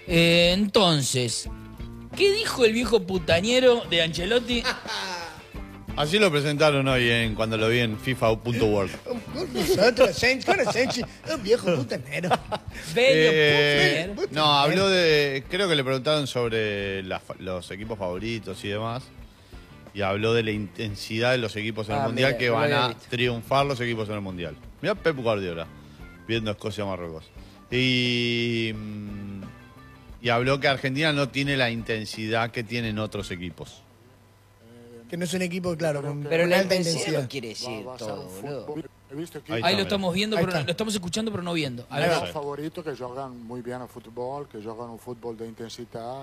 Entonces, ¿qué dijo el viejo putañero de Ancelotti? Así lo presentaron hoy cuando lo vi en FIFA.world. Nosotros, con Asensio, un viejo putanero. Bello putañero. No, habló de... Creo que le preguntaron sobre los equipos favoritos y demás. Y habló de la intensidad de los equipos en el Mundial, que van a triunfar los equipos en el Mundial. Mirá Pep Guardiola, viendo Escocia-Marruecos. Y habló que Argentina no tiene la intensidad que tienen otros equipos. Que no es un equipo, claro, con pero la alta intensidad intensidad. no quiere decir todo, boludo. Ahí lo estamos viendo, pero lo estamos escuchando, pero no viendo. Hay dos favoritos que juegan muy bien al fútbol, que juegan un fútbol de intensidad.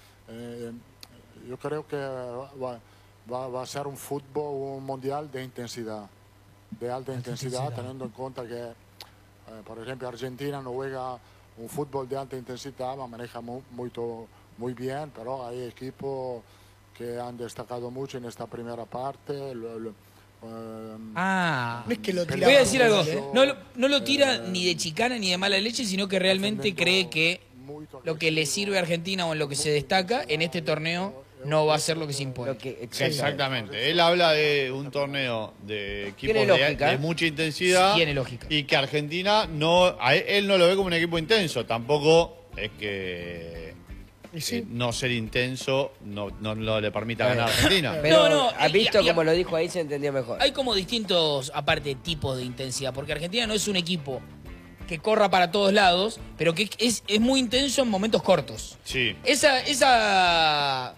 Yo creo que va a ser un fútbol, un mundial de intensidad, de alta intensidad, teniendo en cuenta que, por ejemplo, Argentina no juega un fútbol de alta intensidad, lo maneja muy bien, pero hay equipos que han destacado mucho en esta primera parte. No es que lo tira. Voy a decir algo. No lo tira ni de chicana ni de mala leche, sino que realmente cree que lo que le sirve a Argentina o en lo que se destaca en este torneo no va a ser lo que se impone. Exactamente. Él habla de un torneo de equipos de mucha intensidad. Tiene lógica. Y que Argentina él no lo ve como un equipo intenso. Tampoco es que no ser intenso no le permita ganar a Argentina. Pero ¿has visto cómo lo dijo ahí? Se entendió mejor. Hay como distintos, aparte, tipos de intensidad. Porque Argentina no es un equipo que corra para todos lados, pero que es muy intenso en momentos cortos. Sí. Esa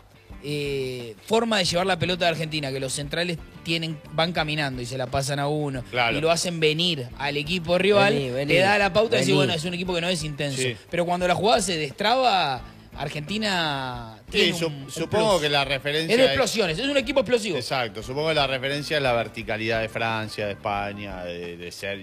forma de llevar la pelota de Argentina, que los centrales van caminando y se la pasan a uno, y lo hacen venir al equipo rival, le da la pauta de decir, bueno, es un equipo que no es intenso. Sí. Pero cuando la jugada se destraba, Argentina tiene supongo que la referencia es de explosiones, es un equipo explosivo. Exacto, supongo que la referencia es la verticalidad de Francia, de España, de ser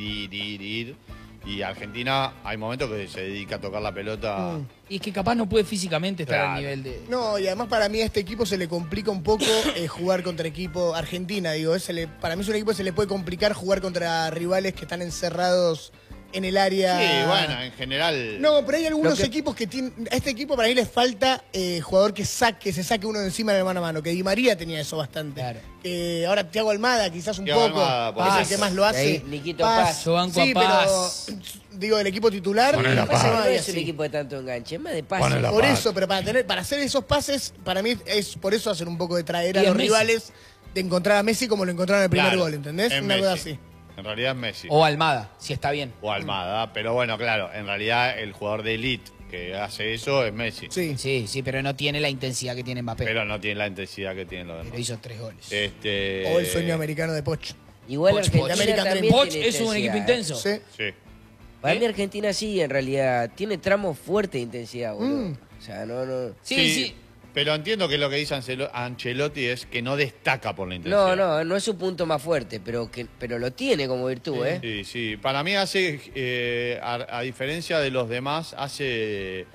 ir. Y Argentina hay momentos que se dedica a tocar la pelota. Y es que capaz no puede físicamente estar al nivel de... No, y además para mí a este equipo se le complica un poco jugar contra equipo Argentina, digo. Para mí es un equipo que se le puede complicar jugar contra rivales que están encerrados en el área. Sí, bueno, en general. No, pero hay algunos equipos que tienen. A este equipo para mí le falta jugador que se saque uno de encima de mano a mano. Que Di María tenía eso bastante. Claro. Ahora Thiago Almada quizás un poco. Es el que más lo hace. Niquito Paz. Yo banco a Paz. Pero digo, el equipo titular. No es un equipo de tanto enganche, es más de pase. Por eso, pero para hacer esos pases, para mí es por eso hacer un poco de traer a los rivales, de encontrar a Messi como lo encontraron en el primer gol, ¿entendés? Una cosa así. En realidad es Messi. O Almada, si está bien. O Almada, pero bueno, claro, en realidad el jugador de elite que hace eso es Messi. Sí, pero no tiene la intensidad que tiene Mbappé. Pero no tiene la intensidad que tienen los demás. Pero hizo 3 goles. O el sueño americano de Poch. Igual Argentina también Poch es un equipo intenso. Sí. Para mí Argentina sí, en realidad, tiene tramos fuertes de intensidad, boludo. O sea, no. Sí. Pero entiendo que lo que dice Ancelotti es que no destaca por la intensidad. No es su punto más fuerte, pero lo tiene como virtud, Sí. Para mí hace, a diferencia de los demás, hace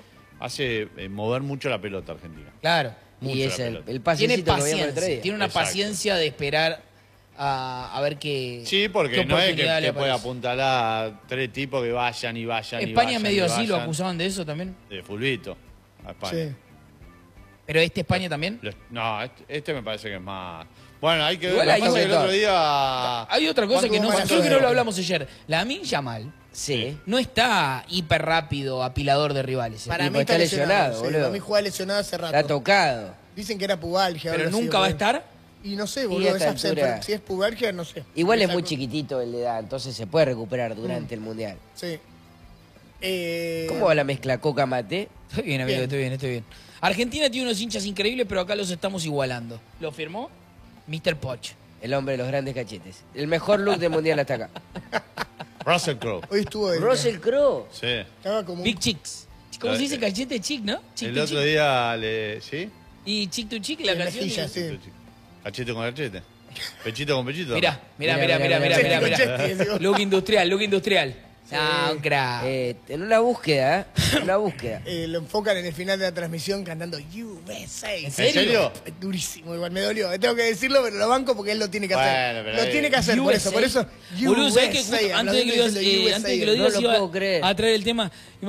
mover mucho la pelota Argentina. Claro. Y es el tiene paciencito paciencia, tiene una paciencia de esperar a ver qué. Sí, porque no es que pueda apuntalar a 3 tipos que vayan. España medio así, lo acusaban de eso también. De fulbito a España. Sí. ¿Pero España también? No, este me parece que es más... Bueno, hay que ver. Igual El otro día... Hay otra cosa que creo que no lo hablamos ayer. Lamine Yamal no está hiper rápido, apilador de rivales. Para mí está lesionado, boludo. Para mí juega lesionado hace rato. Está tocado. Dicen que era pubalgia. Pero nunca va a estar. Y no sé, boludo, si es pubalgia, no sé. Igual es muy chiquitito el de edad, entonces se puede recuperar durante el Mundial. Sí. ¿Cómo va la mezcla coca-mate? Estoy bien, amigo, estoy bien. Argentina tiene unos hinchas increíbles, pero acá los estamos igualando. ¿Lo firmó? Mr. Poch. El hombre de los grandes cachetes. El mejor look del Mundial hasta acá. Russell Crowe. Hoy estuvo Russell Crowe. Sí. Estaba como Big Chicks. ¿Cómo se dice cachete chic, no? El otro día ¿sí? Y chick to chick la canción. mejilla, sí. Cachete con cachete. Pechito con pechito. Mirá. Look industrial. No, un crack. En una búsqueda, lo enfocan en el final de la transmisión cantando USA. ¿En serio? Durísimo, igual me dolió. Tengo que decirlo, pero lo banco porque él lo tiene que hacer. Bueno, lo tiene que hacer, por eso. Boludo, ¿sabés que antes de que lo digas iba a traer el tema?